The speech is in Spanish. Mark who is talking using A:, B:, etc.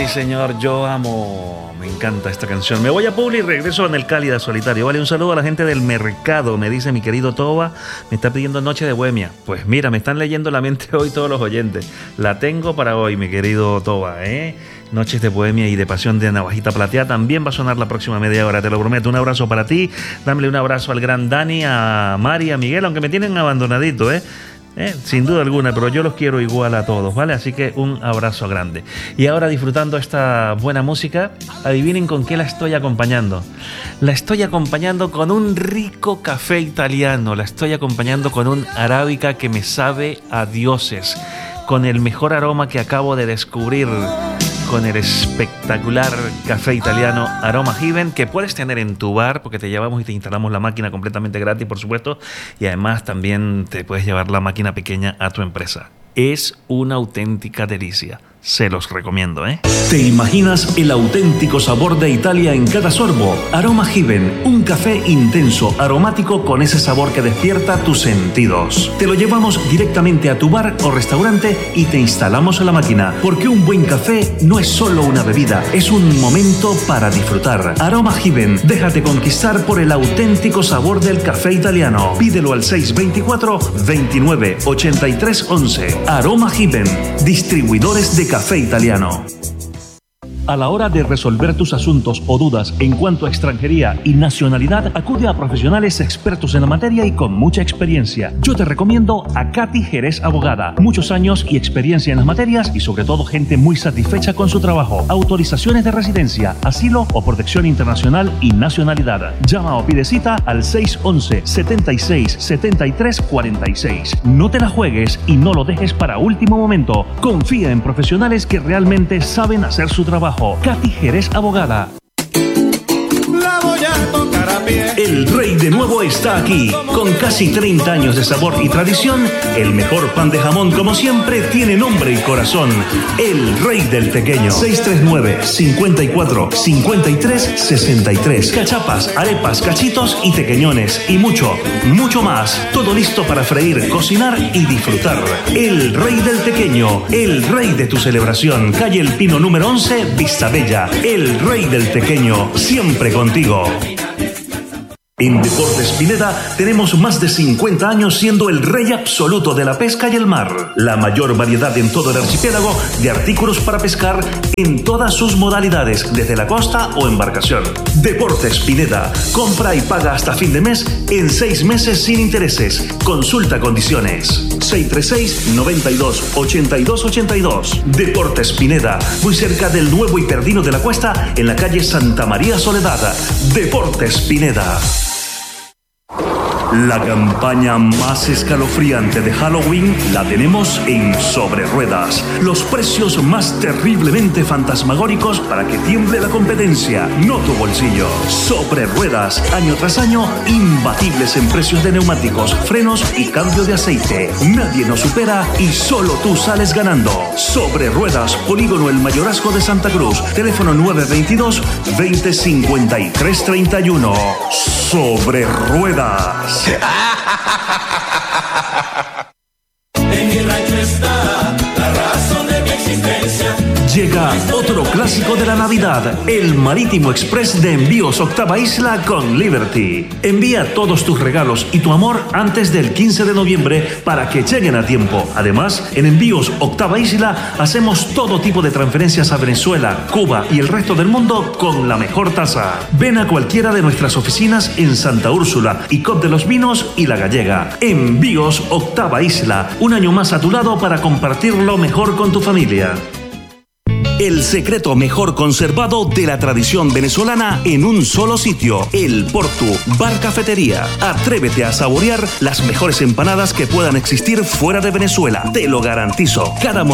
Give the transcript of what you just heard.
A: señor, yo amo, me encanta esta canción. Me voy a Publi y regreso en el Cálida Solitario. Vale, un saludo a la gente del mercado, me dice mi querido Toba, me está pidiendo Noche de Bohemia. Pues mira, me están leyendo la mente hoy todos los oyentes. La tengo para hoy, mi querido Toba, Noches de Bohemia y de Pasión de Navajita Plateada también va a sonar la próxima media hora, te lo prometo. Un abrazo para ti, dámele un abrazo al gran Dani, a Mari, a Miguel, aunque me tienen abandonadito, sin duda alguna, pero yo los quiero igual a todos, ¿vale? Así que un abrazo grande. Y ahora, disfrutando esta buena música, adivinen con qué la estoy acompañando. La estoy acompañando con un rico café italiano, la estoy acompañando con un arábica que me sabe a dioses, con el mejor aroma que acabo de descubrir, con el espectacular café italiano Aroma Heaven, que puedes tener en tu bar, porque te llevamos y te instalamos la máquina completamente gratis, por supuesto, y además también te puedes llevar la máquina pequeña a tu empresa. Es una auténtica delicia. Se los recomiendo,
B: ¿Te imaginas el auténtico sabor de Italia en cada sorbo? Aroma Heaven, un café intenso, aromático con ese sabor que despierta tus sentidos. Te lo llevamos directamente a tu bar o restaurante y te instalamos en la máquina, porque un buen café no es solo una bebida, es un momento para disfrutar. Aroma Heaven, déjate conquistar por el auténtico sabor del café italiano. Pídelo al 624 29 83 11. Aroma Heaven, distribuidores de café italiano. A la hora de resolver tus asuntos o dudas en cuanto a extranjería y nacionalidad, acude a profesionales expertos en la materia y con mucha experiencia. Yo te recomiendo a Katy Jerez Abogada. Muchos años y experiencia en las materias y sobre todo gente muy satisfecha con su trabajo. Autorizaciones de residencia, asilo o protección internacional y nacionalidad. Llama o pide cita al 611 76 73 46. No te la juegues y no lo dejes para último momento. Confía en profesionales que realmente saben hacer su trabajo. Katy Jerez Abogada.
C: La voy a tocar a pie.
B: El Rey de nuevo está aquí. Con casi 30 años de sabor y tradición, el mejor pan de jamón, como siempre, tiene nombre y corazón. El Rey del Tequeño. 639-54-53-63. Cachapas, arepas, cachitos y tequeñones. Y mucho, mucho más. Todo listo para freír, cocinar y disfrutar. El Rey del Tequeño. El Rey de tu celebración. Calle El Pino número 11, Vista Bella. El Rey del Tequeño. Siempre contigo. En Deportes Pineda tenemos más de 50 años siendo el rey absoluto de la pesca y el mar. La mayor variedad en todo el archipiélago de artículos para pescar en todas sus modalidades, desde la costa o embarcación. Deportes Pineda. Compra y paga hasta fin de mes en 6 meses sin intereses. Consulta condiciones. 636-92-8282. Deportes Pineda. Muy cerca del nuevo Hiperdino de la Cuesta, en la calle Santa María Soledad. Deportes Pineda. La campaña más escalofriante de Halloween la tenemos en Sobre Ruedas. Los precios más terriblemente fantasmagóricos para que tiemble la competencia, no tu bolsillo. Sobre Ruedas, año tras año, imbatibles en precios de neumáticos, frenos y cambio de aceite. Nadie nos supera y solo tú sales ganando. Sobre Ruedas, Polígono El Mayorazgo de Santa Cruz. Teléfono 922-2053-31. Sobre Ruedas.
C: En mi rancho está la razón de mi existencia.
B: Llega otro clásico de la Navidad, el Marítimo Express de Envíos Octava Isla con Liberty. Envía todos tus regalos y tu amor antes del 15 de noviembre para que lleguen a tiempo. Además, en Envíos Octava Isla hacemos todo tipo de transferencias a Venezuela, Cuba y el resto del mundo con la mejor tasa. Ven a cualquiera de nuestras oficinas en Santa Úrsula, Icod de los Vinos y La Gallega. Envíos Octava Isla, un año más a tu lado para compartir lo mejor con tu familia. El secreto mejor conservado de la tradición venezolana en un solo sitio, El Portu, Bar Cafetería. Atrévete a saborear las mejores empanadas que puedan existir fuera de Venezuela. Te lo garantizo. Cada